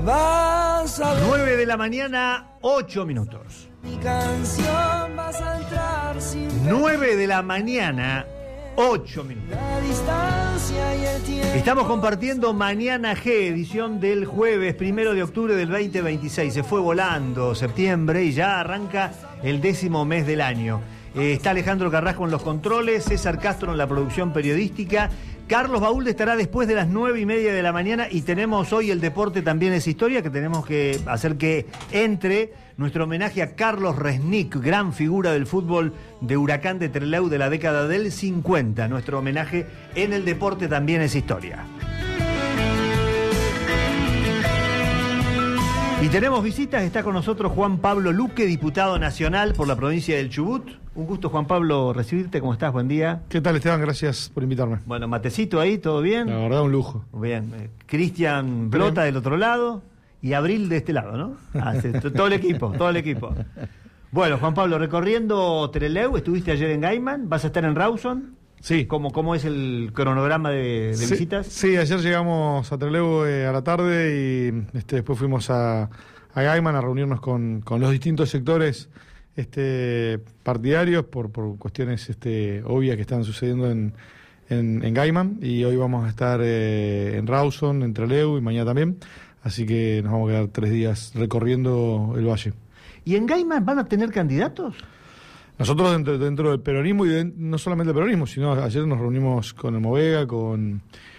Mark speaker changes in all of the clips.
Speaker 1: Vas a ver
Speaker 2: 9 de la mañana, 8 minutos.
Speaker 1: mi canción, vas a entrar sin ver
Speaker 2: 9 de la mañana, 8 minutos.
Speaker 1: la distancia y el tiempo.
Speaker 2: Estamos compartiendo Mañana G, edición del jueves 1 de octubre del 2026. Se fue volando septiembre y ya arranca el 10º mes del año. Está Alejandro Carrasco en los controles, César Castro en la producción periodística. Carlos Baúlde estará después de las 9:30 de la mañana y tenemos hoy el deporte también es historia, que tenemos que hacer que entre nuestro homenaje a Carlos Resnick, gran figura del fútbol de Huracán de Trelew de la década del 50. Nuestro homenaje en el deporte también es historia. Y tenemos visitas, está con nosotros Juan Pablo Luque, diputado nacional por la provincia del Chubut. Un gusto, Juan Pablo, recibirte. ¿Cómo estás? Buen día.
Speaker 3: ¿Qué tal, Esteban? Gracias por invitarme.
Speaker 2: Bueno, matecito ahí, ¿todo bien?
Speaker 3: La verdad, un lujo.
Speaker 2: Bien. Cristian Blota del otro lado y Abril de este lado, ¿no? Todo el equipo. Bueno, Juan Pablo, recorriendo Trelew, estuviste ayer en Gaiman, vas a estar en Rawson.
Speaker 3: Sí.
Speaker 2: ¿Cómo es el cronograma de visitas?
Speaker 3: Sí, ayer llegamos a Trelew a la tarde y después fuimos a Gaiman a reunirnos con los distintos sectores partidarios por cuestiones obvias que están sucediendo en Gaiman, y hoy vamos a estar en Rawson, en Trelew y mañana también, así que nos vamos a quedar 3 días recorriendo el valle.
Speaker 2: ¿Y en Gaiman van a tener candidatos?
Speaker 3: Nosotros dentro del peronismo, y no solamente del peronismo, sino ayer nos reunimos con el Movega, con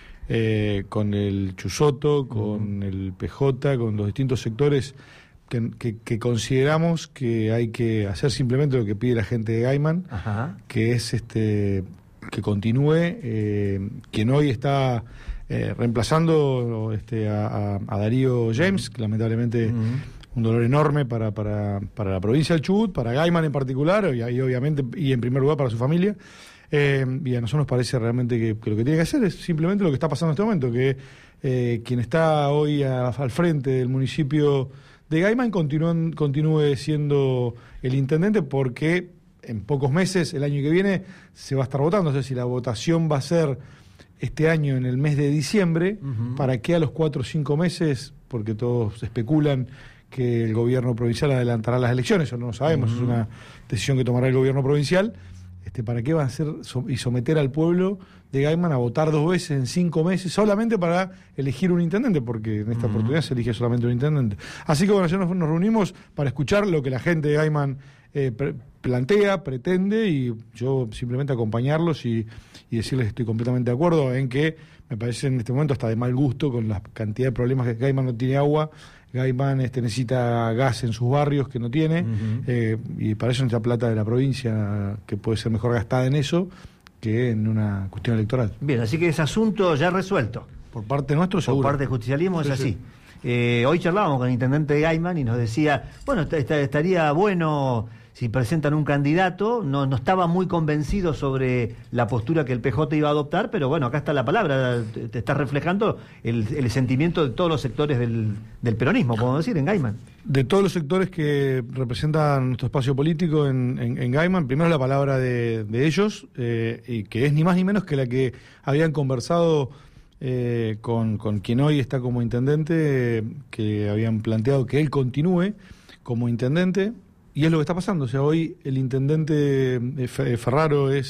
Speaker 3: el Chusoto, con el PJ, con los distintos sectores que consideramos que hay que hacer simplemente lo que pide la gente de Gaiman, que es que continúe quien hoy está reemplazando a Darío James, que lamentablemente un dolor enorme para la provincia del Chubut, para Gaiman en particular, y obviamente, y en primer lugar para su familia. Y a nosotros nos parece realmente que lo que tiene que hacer es simplemente lo que está pasando en este momento, que quien está hoy al frente del municipio de Gaiman continúe siendo el intendente, porque en pocos meses, el año que viene, se va a estar votando. O sea, si la votación va a ser este año en el mes de diciembre, ¿para qué a los 4 o 5 meses? Porque todos especulan que el gobierno provincial adelantará las elecciones, eso no lo sabemos, es una decisión que tomará el gobierno provincial. ¿Para qué van a hacer y someter al pueblo de Gaiman a votar 2 veces en 5 meses solamente para elegir un intendente? Porque en esta oportunidad se elige solamente un intendente. Así que bueno, ya nos reunimos para escuchar lo que la gente de Gaiman plantea, pretende, y yo simplemente acompañarlos y decirles que estoy completamente de acuerdo en que me parece en este momento hasta de mal gusto con la cantidad de problemas que Gaiman no tiene agua. Gaiman necesita gas en sus barrios que no tiene, y para eso necesita plata de la provincia, que puede ser mejor gastada en eso que en una cuestión electoral.
Speaker 2: Bien, así que ese asunto ya resuelto.
Speaker 3: Por parte nuestro, seguro.
Speaker 2: Por parte del justicialismo es así.
Speaker 3: Sí.
Speaker 2: Hoy charlábamos con el intendente de Gaiman y nos decía, bueno, estaría bueno si presentan un candidato. No estaba muy convencido sobre la postura que el PJ iba a adoptar, pero bueno, acá está la palabra, te está reflejando el sentimiento de todos los sectores del peronismo, podemos decir, en Gaiman.
Speaker 3: De todos los sectores que representan nuestro espacio político en Gaiman, primero la palabra de ellos, y que es ni más ni menos que la que habían conversado con quien hoy está como intendente, que habían planteado que él continúe como intendente. Y es lo que está pasando. O sea, hoy el intendente Ferrero es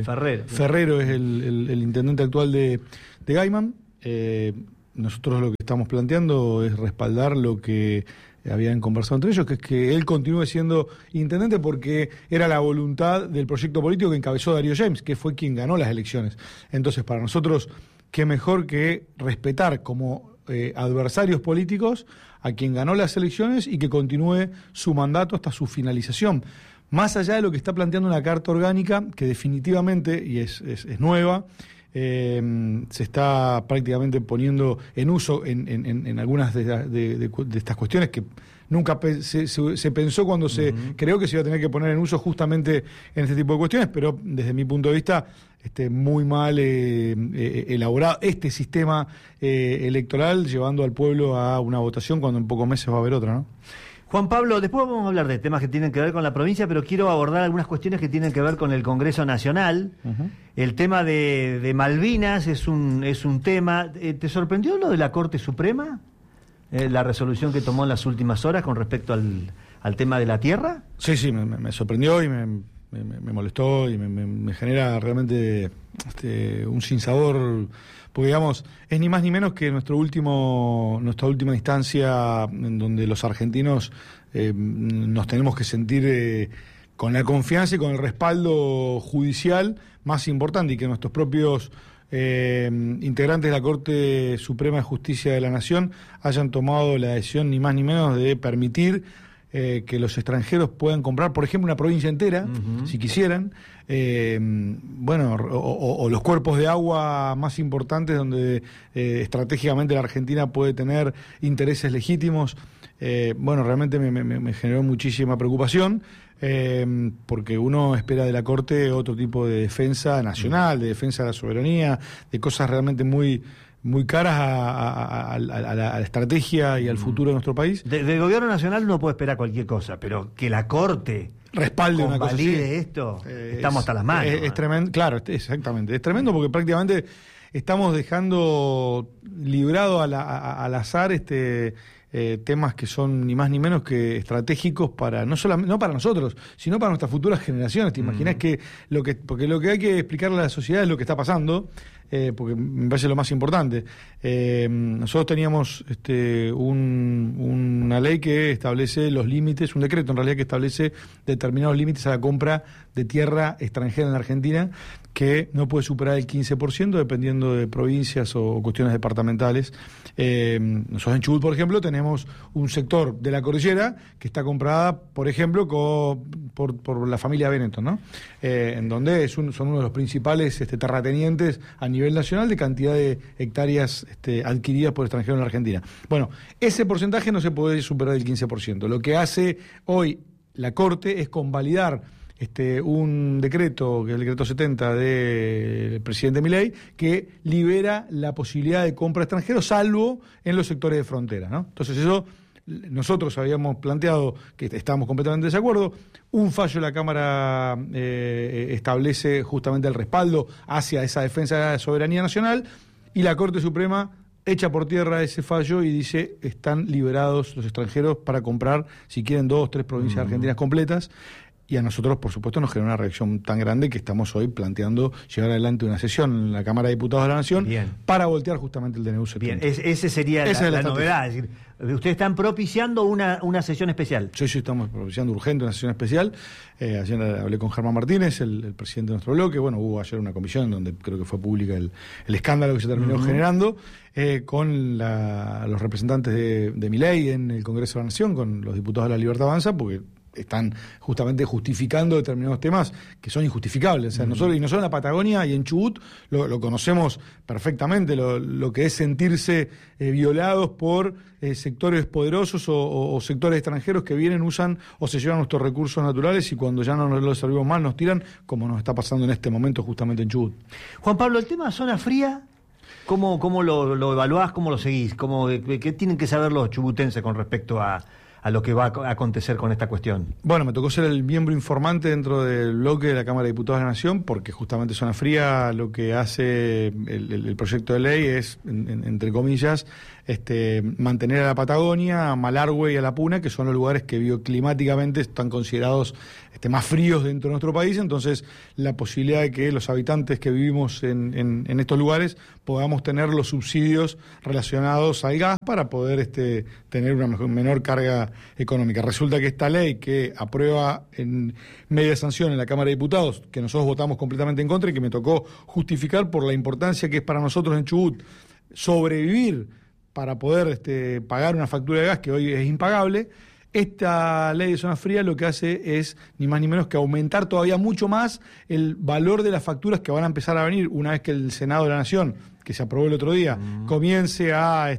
Speaker 3: el intendente actual de Gaiman. Nosotros lo que estamos planteando es respaldar lo que habían conversado entre ellos, que es que él continúe siendo intendente, porque era la voluntad del proyecto político que encabezó Darío James, que fue quien ganó las elecciones. Entonces, para nosotros, qué mejor que respetar como adversarios políticos a quien ganó las elecciones y que continúe su mandato hasta su finalización. Más allá de lo que está planteando una carta orgánica, que definitivamente, y es nueva, se está prácticamente poniendo en uso en algunas de estas cuestiones que nunca se pensó cuando se creó que se iba a tener que poner en uso justamente en este tipo de cuestiones, pero desde mi punto de vista muy mal elaborado este sistema electoral, llevando al pueblo a una votación cuando en pocos meses va a haber otra, ¿no?
Speaker 2: Juan Pablo, después vamos a hablar de temas que tienen que ver con la provincia, pero quiero abordar algunas cuestiones que tienen que ver con el Congreso Nacional. El tema de Malvinas es un tema. ¿Te sorprendió lo de la Corte Suprema? la resolución que tomó en las últimas horas con respecto al tema de la tierra?
Speaker 3: Sí, me sorprendió y me molestó y me genera realmente un sinsabor, porque digamos, es ni más ni menos que nuestra última instancia en donde los argentinos nos tenemos que sentir con la confianza y con el respaldo judicial más importante, y que nuestros propios integrantes de la Corte Suprema de Justicia de la Nación hayan tomado la decisión ni más ni menos de permitir que los extranjeros puedan comprar, por ejemplo, una provincia entera, si quisieran, o los cuerpos de agua más importantes donde estratégicamente la Argentina puede tener intereses legítimos. Realmente me generó muchísima preocupación, porque uno espera de la Corte otro tipo de defensa nacional, de defensa de la soberanía, de cosas realmente muy caras a la estrategia y al futuro de nuestro país.
Speaker 2: Del gobierno nacional uno puede esperar cualquier cosa, pero que la Corte
Speaker 3: respalde una cosa así,
Speaker 2: esto, estamos hasta las manos.
Speaker 3: Es tremendo, claro, exactamente. Es tremendo porque prácticamente estamos dejando librado al azar temas que son ni más ni menos que estratégicos para no para nosotros, sino para nuestras futuras generaciones. ¿Te imaginas porque lo que hay que explicarle a la sociedad es lo que está pasando? Porque me parece lo más importante. Nosotros teníamos una ley que establece los límites, un decreto en realidad que establece determinados límites a la compra de tierra extranjera en la Argentina, que no puede superar el 15% dependiendo de provincias o cuestiones departamentales. Nosotros en Chubut, por ejemplo, tenemos un sector de la cordillera que está comprada, por ejemplo, por la familia Benetton, ¿no? En donde son uno de los principales terratenientes a nivel nacional de cantidad de hectáreas adquiridas por extranjeros en la Argentina. Bueno, ese porcentaje no se puede superar el 15%. Lo que hace hoy la Corte es convalidar un decreto, que es el decreto 70 del presidente Milei, que libera la posibilidad de compra extranjera, salvo en los sectores de frontera, ¿no? Entonces eso, nosotros habíamos planteado que estábamos completamente de desacuerdo. Un fallo de la Cámara establece justamente el respaldo hacia esa defensa de la soberanía nacional, y la Corte Suprema echa por tierra ese fallo y dice están liberados los extranjeros para comprar, si quieren, 2 o 3 provincias argentinas completas. Y a nosotros, por supuesto, nos generó una reacción tan grande que estamos hoy planteando llevar adelante una sesión en la Cámara de Diputados de la Nación para voltear justamente el DNU 70.
Speaker 2: Bien, ese sería la novedad. Es decir, ustedes están propiciando una sesión especial.
Speaker 3: Sí, estamos propiciando urgente una sesión especial. Ayer hablé con Germán Martínez, el presidente de nuestro bloque. Bueno, hubo ayer una comisión donde creo que fue pública el escándalo que se terminó generando, con los representantes de Milei en el Congreso de la Nación, con los diputados de la Libertad Avanza, porque están justamente justificando determinados temas que son injustificables. O sea, nosotros en la Patagonia y en Chubut lo conocemos perfectamente, lo que es sentirse violados por sectores poderosos o sectores extranjeros que vienen, usan o se llevan nuestros recursos naturales, y cuando ya no los servimos mal nos tiran, como nos está pasando en este momento justamente en Chubut.
Speaker 2: Juan Pablo, el tema zona fría, ¿cómo lo evaluás, cómo lo seguís? ¿Qué tienen que saber los chubutenses con respecto a lo que va a acontecer con esta cuestión? Bueno,
Speaker 3: me tocó ser el miembro informante dentro del bloque de la Cámara de Diputados de la Nación, porque justamente Zona Fría lo que hace el proyecto de ley es, entre comillas, mantener a la Patagonia, a Malargüe y a La Puna, que son los lugares que bioclimáticamente están considerados más fríos dentro de nuestro país. Entonces, la posibilidad de que los habitantes que vivimos en estos lugares podamos tener los subsidios relacionados al gas para poder tener una menor carga económica. Resulta que esta ley que aprueba en media sanción en la Cámara de Diputados, que nosotros votamos completamente en contra y que me tocó justificar por la importancia que es para nosotros en Chubut sobrevivir para poder pagar una factura de gas que hoy es impagable. Esta ley de zona fría lo que hace es ni más ni menos que aumentar todavía mucho más el valor de las facturas que van a empezar a venir una vez que el Senado de la Nación, que se aprobó el otro día, comience a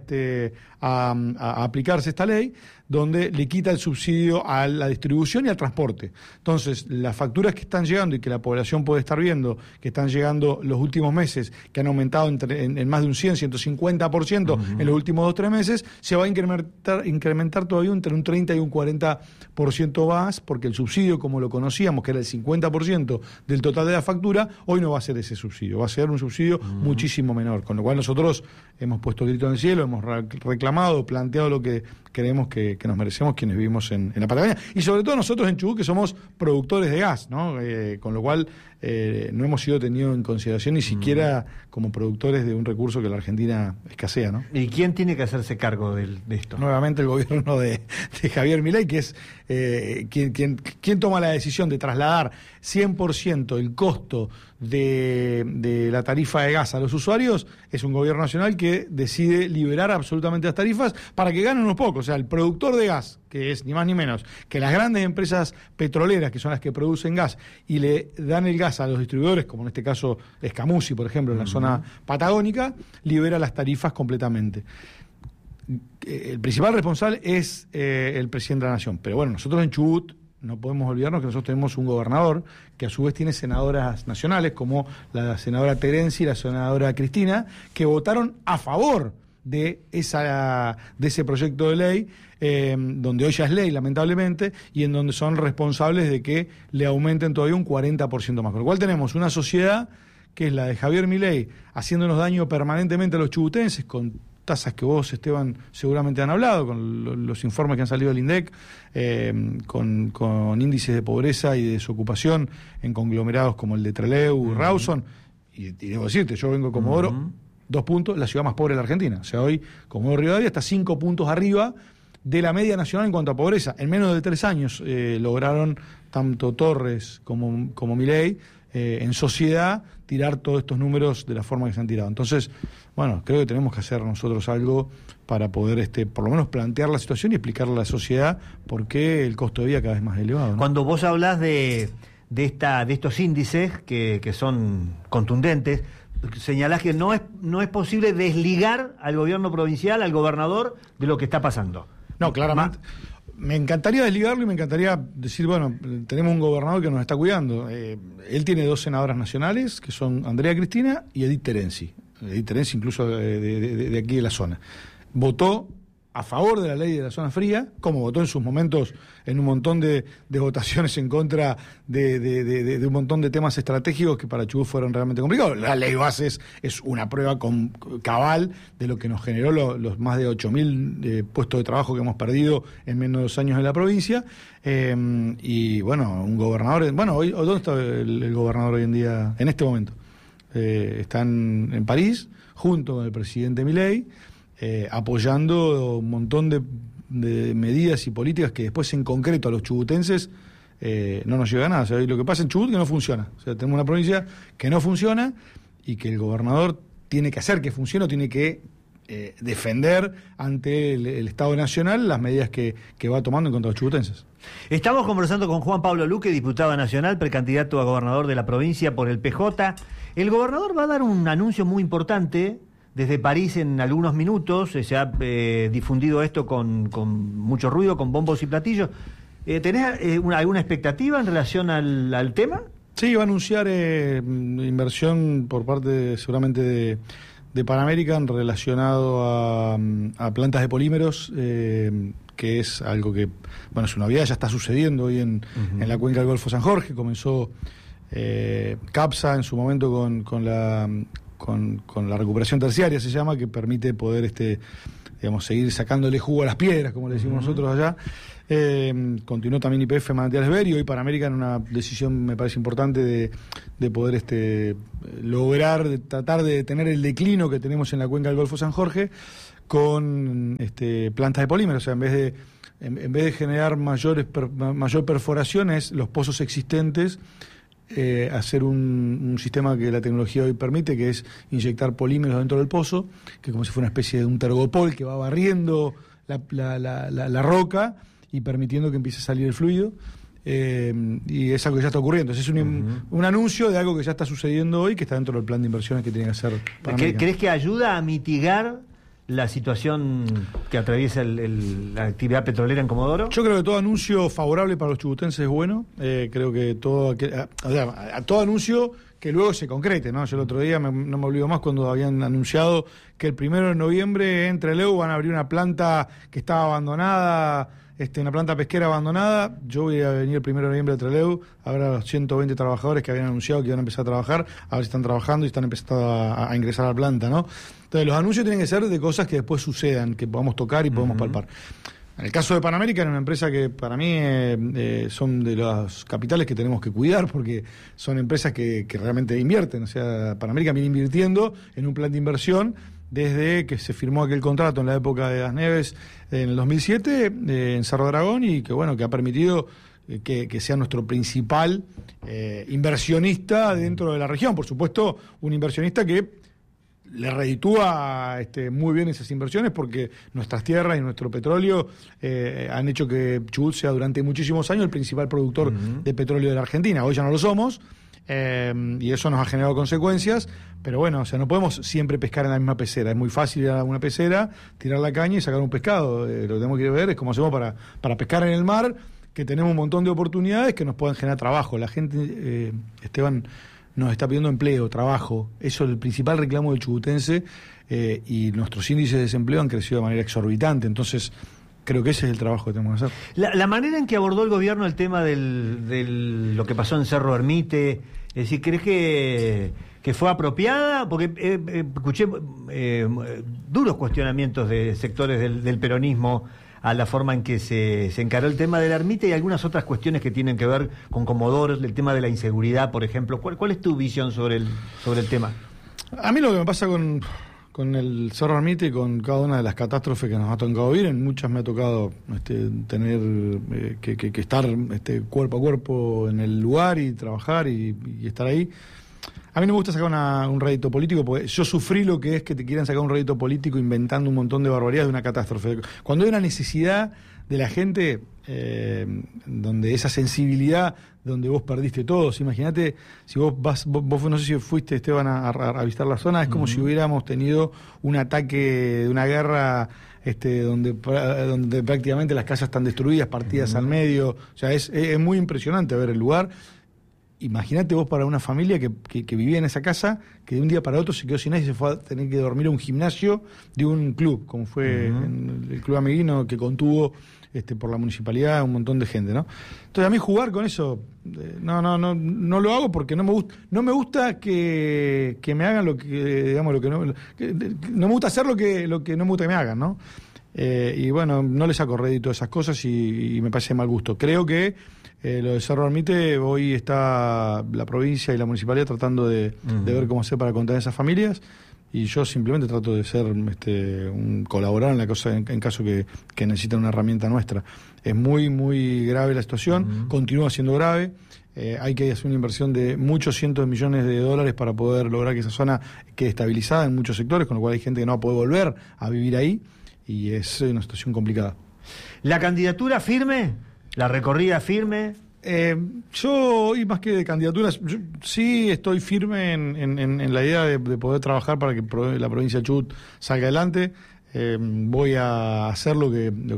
Speaker 3: aplicarse esta ley, donde le quita el subsidio a la distribución y al transporte. Entonces, las facturas que están llegando y que la población puede estar viendo, que están llegando los últimos meses, que han aumentado en más de un 150% en los últimos 2 o 3 meses, se va a incrementar todavía entre un 30 y un 40% más, porque el subsidio, como lo conocíamos, que era el 50% del total de la factura, hoy no va a ser ese subsidio, va a ser un subsidio muchísimo menor. menor. Con lo cual nosotros hemos puesto el grito en el cielo, hemos reclamado, planteado lo que creemos que nos merecemos quienes vivimos en la Patagonia. Y sobre todo nosotros en Chubut, que somos productores de gas, ¿no? Con lo cual no hemos sido tenidos en consideración ni siquiera como productores de un recurso que la Argentina escasea, ¿no?
Speaker 2: ¿Y quién tiene que hacerse cargo de esto?
Speaker 3: Nuevamente el gobierno de Javier Milei, que es quien toma la decisión de trasladar 100% el costo de la tarifa de gas a los usuarios. Es un gobierno nacional que decide liberar absolutamente las tarifas para que ganen unos pocos. O sea, el productor de gas, que es ni más ni menos que las grandes empresas petroleras, que son las que producen gas, y le dan el gas a los distribuidores, como en este caso Escamuzzi, por ejemplo, en la zona patagónica, libera las tarifas completamente. El principal responsable es el presidente de la Nación. Pero bueno, nosotros en Chubut no podemos olvidarnos que nosotros tenemos un gobernador que a su vez tiene senadoras nacionales, como la senadora Terenzi y la senadora Cristina, que votaron a favor de ese proyecto de ley, donde hoy ya es ley, lamentablemente, y en donde son responsables de que le aumenten todavía un 40% más. Con lo cual tenemos una sociedad que es la de Javier Milei, haciéndonos daño permanentemente a los chubutenses, con tasas que vos, Esteban, seguramente han hablado, con los informes que han salido del INDEC, con índices de pobreza y de desocupación en conglomerados como el de Trelew, Rawson, y debo decirte, yo vengo de Comodoro, 2 puntos, la ciudad más pobre de la Argentina. O sea, hoy Comodoro Rivadavia está 5 puntos arriba de la media nacional en cuanto a pobreza. En menos de 3 años lograron tanto Torres como Milei en sociedad tirar todos estos números de la forma que se han tirado. Entonces, bueno, creo que tenemos que hacer nosotros algo para poder por lo menos plantear la situación y explicarle a la sociedad por qué el costo de vida cada vez más elevado, ¿no?
Speaker 2: Cuando vos hablás de estos índices que son contundentes, señalás que no es posible desligar al gobierno provincial, al gobernador, de lo que está pasando.
Speaker 3: No, claramente. Me encantaría desligarlo y me encantaría decir, bueno, tenemos un gobernador que nos está cuidando. Él tiene 2 senadoras nacionales, que son Andrea Cristina y Edith Terenzi. Edith Terenzi incluso de aquí de la zona. Votó a favor de la ley de la zona fría, como votó en sus momentos en un montón de votaciones en contra de un montón de temas estratégicos que para Chubut fueron realmente complicados. La ley bases es una prueba cabal de lo que nos generó los más de 8.000 puestos de trabajo que hemos perdido en menos de 2 años en la provincia. Y bueno, un gobernador... Bueno, hoy ¿dónde está el gobernador hoy en día, en este momento? Están en París, junto con el presidente Milei, apoyando un montón de medidas y políticas que después en concreto a los chubutenses no nos llega a nada. O sea, lo que pasa en Chubut es que no funciona. O sea, tenemos una provincia que no funciona y que el gobernador tiene que hacer que funcione, o tiene que defender ante el Estado Nacional las medidas que va tomando en contra de los chubutenses.
Speaker 2: Estamos conversando con Juan Pablo Luque, diputado nacional, precandidato a gobernador de la provincia por el PJ. El gobernador va a dar un anuncio muy importante desde París en algunos minutos. Se ha difundido esto con mucho ruido, con bombos y platillos. ¿Tenés alguna expectativa en relación al tema?
Speaker 3: Sí, va a anunciar inversión por parte seguramente de Pan American relacionado a plantas de polímeros, que es algo que, bueno, es una novedad, ya está sucediendo hoy en la cuenca del Golfo San Jorge. Comenzó CAPSA en su momento con la recuperación terciaria, se llama, que permite poder seguir sacándole jugo a las piedras, como le decimos nosotros allá. Continuó también YPF Manantiales Berio, y hoy Pan American, una decisión me parece importante de poder lograr, de tratar de detener el declino que tenemos en la cuenca del Golfo San Jorge con plantas de polímeros. O sea, en vez de generar mayor perforaciones, los pozos existentes, hacer un sistema que la tecnología hoy permite, que es inyectar polímeros dentro del pozo, que es como si fuera una especie de un tergopol que va barriendo la roca y permitiendo que empiece a salir el fluido, y es algo que ya está ocurriendo. Es un anuncio de algo que ya está sucediendo hoy, que está dentro del plan de inversiones que tiene que hacer Pan American.
Speaker 2: ¿Crees que ayuda a mitigar la situación que atraviesa la actividad petrolera en Comodoro?
Speaker 3: Yo creo que todo anuncio favorable para los chubutenses es bueno. Creo que a todo anuncio que luego se concrete, ¿no? Yo el otro día no me olvido más cuando habían anunciado que el 1 de noviembre en Trelew van a abrir una planta que estaba abandonada una planta pesquera abandonada. Yo voy a venir el 1 de noviembre a Trelew a ver a los 120 trabajadores que habían anunciado que iban a empezar a trabajar, a ver si están trabajando y están empezando a ingresar a la planta, ¿no? Entonces los anuncios tienen que ser de cosas que después sucedan, que podamos tocar y podamos palpar. En el caso de Panamérica, era una empresa que para mí son de los capitales que tenemos que cuidar, porque son empresas que realmente invierten. O sea, Panamérica viene invirtiendo en un plan de inversión desde que se firmó aquel contrato en la época de Las Neves en el 2007 en Cerro Dragón, y que bueno, que ha permitido que sea nuestro principal inversionista dentro de la región. Por supuesto, un inversionista que le reditúa muy bien esas inversiones, porque nuestras tierras y nuestro petróleo han hecho que Chubut sea durante muchísimos años el principal productor de petróleo de la Argentina. Hoy ya no lo somos, y eso nos ha generado consecuencias, pero bueno, o sea, no podemos siempre pescar en la misma pecera. Es muy fácil ir a una pecera, tirar la caña y sacar un pescado. Lo que tenemos que ver es cómo hacemos para pescar en el mar, que tenemos un montón de oportunidades que nos pueden generar trabajo. La gente, Esteban, nos está pidiendo empleo, trabajo. Eso es el principal reclamo del chubutense, y nuestros índices de desempleo han crecido de manera exorbitante. Entonces, creo que ese es el trabajo que tenemos que hacer.
Speaker 2: La manera en que abordó el gobierno el tema de lo que pasó en Cerro Ermite, es decir, ¿crees que fue apropiada? Porque escuché duros cuestionamientos de sectores del peronismo a la forma en que se encaró el tema del Ermite y algunas otras cuestiones que tienen que ver con Comodoro, el tema de la inseguridad, por ejemplo. ¿Cuál es tu visión sobre el tema?
Speaker 3: A mí lo que me pasa con el Cerro Ermite y con cada una de las catástrofes que nos ha tocado vivir, en muchas me ha tocado tener que estar cuerpo a cuerpo en el lugar y trabajar y estar ahí. A mí no me gusta sacar un rédito político, porque yo sufrí lo que es que te quieran sacar un rédito político inventando un montón de barbaridades de una catástrofe. Cuando hay una necesidad de la gente, donde esa sensibilidad, donde vos perdiste todos. Imagínate, si vos no sé si fuiste, Esteban, a visitar la zona, es como si hubiéramos tenido un ataque de una guerra donde prácticamente las casas están destruidas, partidas al medio. O sea, es muy impresionante ver el lugar. Imagínate vos para una familia que vivía en esa casa, que de un día para otro se quedó sin nada y se fue a tener que dormir a un gimnasio de un club, como fue el Club Ameguino, que contuvo por la municipalidad un montón de gente, ¿no? Entonces a mí jugar con eso, no lo hago, porque no me gusta que me hagan lo que, digamos, lo que no me gusta hacer lo que no me gusta que me hagan, ¿no? Y bueno, no le saco rédito a esas cosas y me parece de mal gusto. Creo que lo de Cerro Ermite, hoy está la provincia y la municipalidad tratando de ver cómo hacer para contener esas familias, y yo simplemente trato de ser un colaborador en la cosa, en caso que necesiten una herramienta nuestra. Es muy, muy grave la situación, continúa siendo grave. Hay que hacer una inversión de muchos cientos de millones de dólares para poder lograr que esa zona quede estabilizada en muchos sectores, con lo cual hay gente que no va a poder volver a vivir ahí, y es una situación complicada.
Speaker 2: ¿La candidatura firme? ¿La recorrida firme?
Speaker 3: Yo, hoy más que de candidaturas, yo sí estoy firme en la idea de poder trabajar para que la provincia de Chubut salga adelante. Voy a hacer lo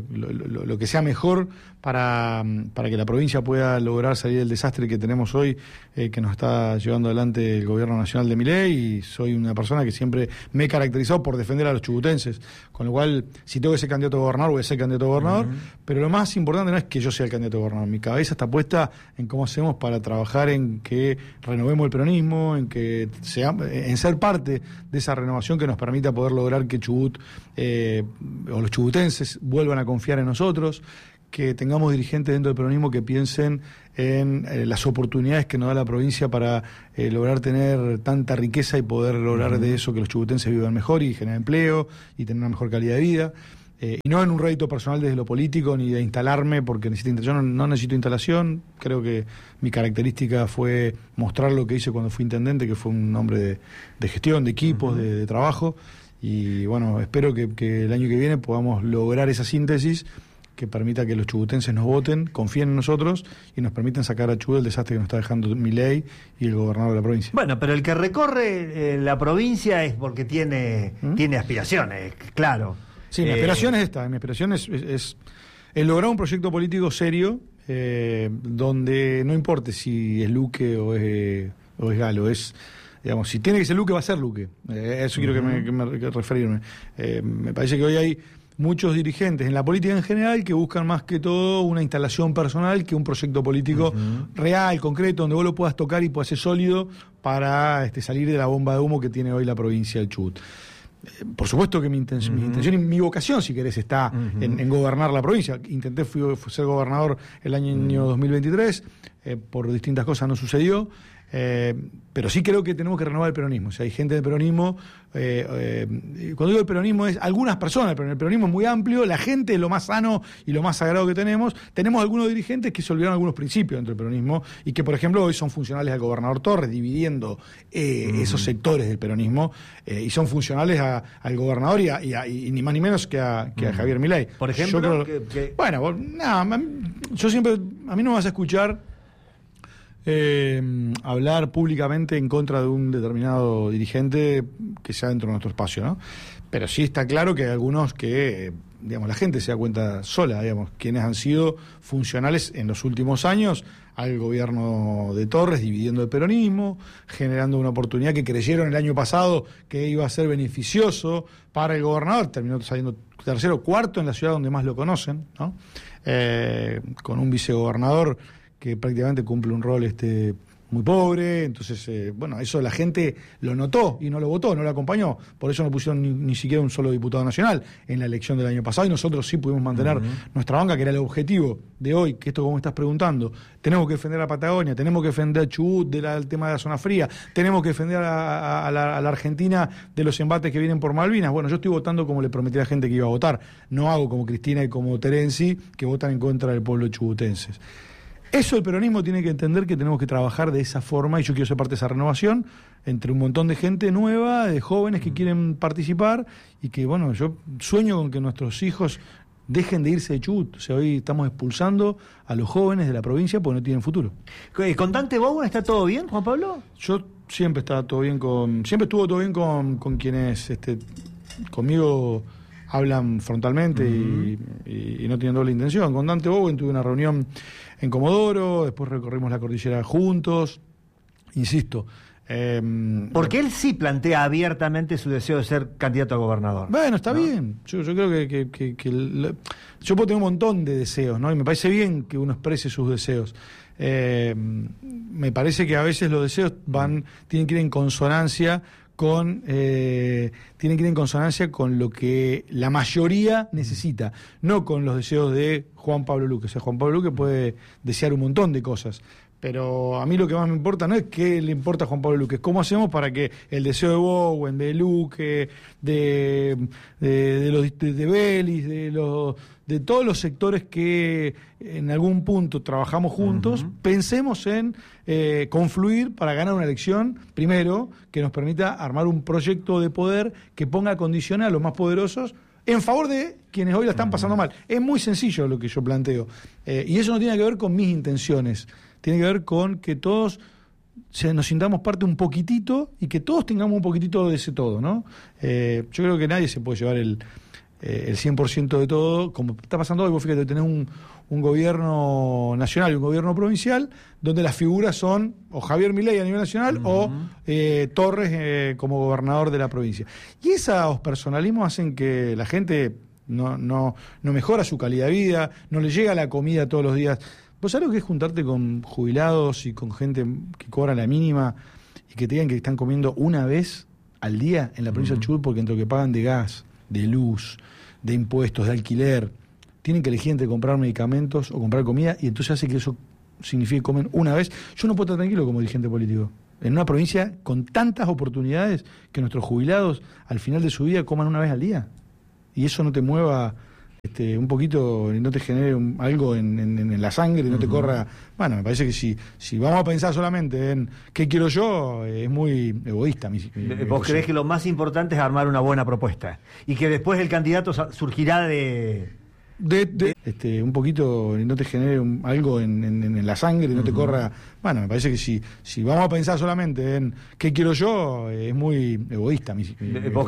Speaker 3: que sea mejor para que la provincia pueda lograr salir del desastre que tenemos hoy, que nos está llevando adelante el gobierno nacional de Milei, y soy una persona que siempre me he caracterizado por defender a los chubutenses, con lo cual, si tengo que ser candidato a gobernador, voy a ser candidato a gobernador, pero lo más importante no es que yo sea el candidato a gobernador. Mi cabeza está puesta en cómo hacemos para trabajar en que renovemos el peronismo, en ser parte de esa renovación que nos permita poder lograr que Chubut o los chubutenses vuelvan a confiar en nosotros, que tengamos dirigentes dentro del peronismo que piensen en las oportunidades que nos da la provincia para lograr tener tanta riqueza y poder lograr de eso que los chubutenses vivan mejor y generen empleo y tener una mejor calidad de vida. Y no en un rédito personal desde lo político, ni de instalarme, porque yo no necesito instalación. Creo que mi característica fue mostrar lo que hice cuando fui intendente, que fue un hombre de gestión, de equipos, de trabajo. Y bueno, espero que el año que viene podamos lograr esa síntesis que permita que los chubutenses nos voten, confíen en nosotros y nos permitan sacar a Chubut del desastre que nos está dejando Milei y el gobernador de la provincia.
Speaker 2: Bueno, pero el que recorre la provincia es porque tiene aspiraciones, claro.
Speaker 3: Sí, mi aspiración es esta. Mi aspiración es lograr un proyecto político serio, donde no importe si es Luque o es Galo, digamos, si tiene que ser Luque, va a ser Luque. Eso quiero que referirme. Me parece que hoy hay muchos dirigentes en la política en general que buscan más que todo una instalación personal que un proyecto político real, concreto, donde vos lo puedas tocar y puedas ser sólido para salir de la bomba de humo que tiene hoy la provincia del Chubut. Por supuesto que mi intención y mi vocación, si querés, está en gobernar la provincia. Intenté ser gobernador el año 2023, por distintas cosas no sucedió. Pero sí creo que tenemos que renovar el peronismo. O sea, hay gente del peronismo, cuando digo el peronismo es algunas personas, pero el peronismo es muy amplio, la gente es lo más sano y lo más sagrado que tenemos. Tenemos algunos dirigentes que se olvidaron algunos principios dentro del peronismo y que, por ejemplo, hoy son funcionales al gobernador Torres, dividiendo esos sectores del peronismo, y son funcionales al gobernador y ni más ni menos que a Javier Milei.
Speaker 2: Por ejemplo,
Speaker 3: bueno, nada, yo siempre, a mí no me vas a escuchar hablar públicamente en contra de un determinado dirigente que sea dentro de nuestro espacio, ¿no? Pero sí está claro que hay algunos que, digamos, la gente se da cuenta sola, digamos, quienes han sido funcionales en los últimos años al gobierno de Torres, dividiendo el peronismo, generando una oportunidad que creyeron el año pasado que iba a ser beneficioso para el gobernador, terminó saliendo tercero o cuarto en la ciudad donde más lo conocen, ¿no? Con un vicegobernador que prácticamente cumple un rol muy pobre. Entonces, bueno, eso la gente lo notó y no lo votó, no lo acompañó. Por eso no pusieron ni siquiera un solo diputado nacional en la elección del año pasado, y nosotros sí pudimos mantener nuestra banca, que era el objetivo de hoy, que esto como estás preguntando, tenemos que defender a Patagonia, tenemos que defender a Chubut del tema de la zona fría, tenemos que defender a la Argentina de los embates que vienen por Malvinas. Bueno, yo estoy votando como le prometí a la gente que iba a votar, no hago como Cristina y como Terenzi, que votan en contra del pueblo chubutenses. Eso el peronismo tiene que entender, que tenemos que trabajar de esa forma, y yo quiero ser parte de esa renovación entre un montón de gente nueva, de jóvenes que quieren participar, y que, bueno, yo sueño con que nuestros hijos dejen de irse de Chubut. O sea, hoy estamos expulsando a los jóvenes de la provincia porque no tienen futuro.
Speaker 2: ¿Con Dante Bowen está todo bien, Juan Pablo?
Speaker 3: Yo siempre estaba todo bien siempre estuvo todo bien con quienes conmigo hablan frontalmente y no tienen doble intención. Con Dante Bowen tuve una reunión en Comodoro, después recorrimos la cordillera juntos, insisto.
Speaker 2: Porque él sí plantea abiertamente su deseo de ser candidato a gobernador.
Speaker 3: Bueno, está bien. Yo creo que yo puedo tener un montón de deseos, ¿no? Y me parece bien que uno exprese sus deseos. Me parece que a veces los deseos tienen que ir en consonancia con lo que la mayoría necesita, no con los deseos de Juan Pablo Luque. O sea, Juan Pablo Luque puede desear un montón de cosas, pero a mí lo que más me importa no es qué le importa a Juan Pablo Luque, es cómo hacemos para que el deseo de Bowen, de Luque, de Vélez, de todos los sectores que en algún punto trabajamos juntos, pensemos en confluir para ganar una elección, primero, que nos permita armar un proyecto de poder que ponga condiciones a los más poderosos en favor de quienes hoy la están pasando mal. Es muy sencillo lo que yo planteo, y eso no tiene que ver con mis intenciones, tiene que ver con que todos nos sintamos parte un poquitito y que todos tengamos un poquitito de ese todo, ¿no? Yo creo que nadie se puede llevar el 100% de todo, como está pasando hoy. Vos fíjate, tenés un gobierno nacional y un gobierno provincial donde las figuras son o Javier Milei a nivel nacional o Torres como gobernador de la provincia. Y esos personalismos hacen que la gente no mejora su calidad de vida, no le llega la comida todos los días. ¿Vos sabés lo que es juntarte con jubilados y con gente que cobra la mínima y que te digan que están comiendo una vez al día en la provincia del Chubut, porque entre lo que pagan de gas, de luz, de impuestos, de alquiler, tienen que elegir entre comprar medicamentos o comprar comida, y entonces hace que eso signifique comer una vez? Yo no puedo estar tranquilo como dirigente político en una provincia con tantas oportunidades que nuestros jubilados al final de su vida coman una vez al día, y eso no te mueva un poquito, no te genere algo en la sangre, no te corra. Bueno, me parece que si vamos a pensar solamente en qué quiero yo, es muy egoísta.
Speaker 2: ¿Vos creés que lo más importante es armar una buena propuesta y que después el candidato surgirá
Speaker 3: un poquito, no te genere algo en la sangre, no te corra? Bueno, me parece que si vamos a pensar solamente en qué quiero yo, es muy egoísta.
Speaker 2: ¿Vos